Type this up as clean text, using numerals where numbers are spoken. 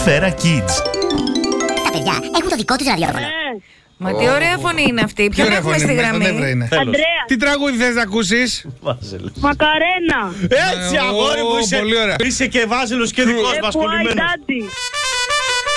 Σφαίρα Kids. Τα παιδιά έχουν το δικό τους ραδιόφωνο. Μα τι ωραία φωνή είναι αυτή. Ποιον έχουμε στη γραμμή? Αντρέα. Τι τραγούδι θες να ακούσεις? Μακαρένα. Έτσι, αγόρι μου, πολύ ωραία. είσαι και Βάζελος και δικός μας κολλημένος.